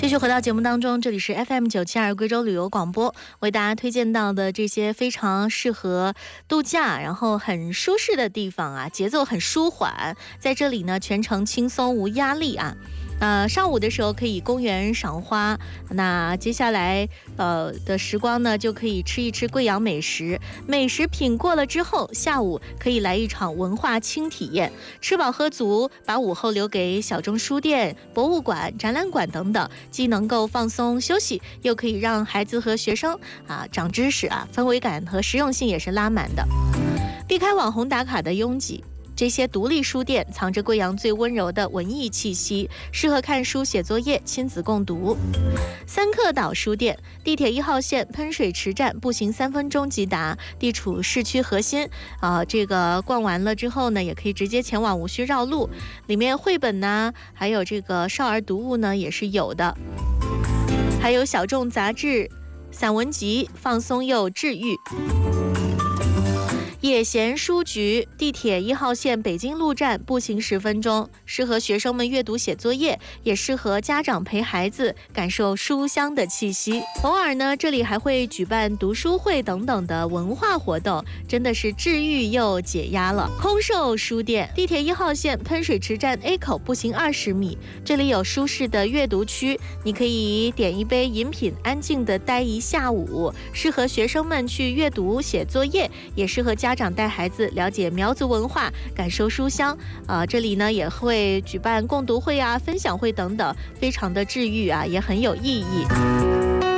继续回到节目当中，这里是 FM972贵州旅游广播，为大家推荐到的这些非常适合度假，然后很舒适的地方啊，节奏很舒缓，在这里呢全程轻松无压力啊。上午的时候可以公园赏花，那接下来的时光呢，就可以吃一吃贵阳美食。美食品过了之后，下午可以来一场文化轻体验，吃饱喝足，把午后留给小众书店、博物馆、展览馆等等，既能够放松休息，又可以让孩子和学生长知识啊，氛围感和实用性也是拉满的。避开网红打卡的拥挤，这些独立书店藏着贵阳最温柔的文艺气息，适合看书、写作业、亲子共读。三克岛书店，地铁1号线喷水池站，步行3分钟即达，地处市区核心。这个逛完了之后呢，也可以直接前往，无需绕路。里面绘本呢，还有这个少儿读物呢，也是有的，还有小众杂志、散文集，放松又治愈。野闲书局，地铁1号线北京路站，步行10分钟，适合学生们阅读写作业，也适合家长陪孩子感受书香的气息。偶尔呢，这里还会举办读书会等等的文化活动，真的是治愈又解压了。空售书店，地铁1号线喷水池站 A 口，步行20米，这里有舒适的阅读区，你可以点一杯饮品，安静的待一下午，适合学生们去阅读写作业，也适合家长带孩子了解苗族文化，感受书香。这里呢也会举办共读会啊、分享会等等，非常的治愈啊，也很有意义。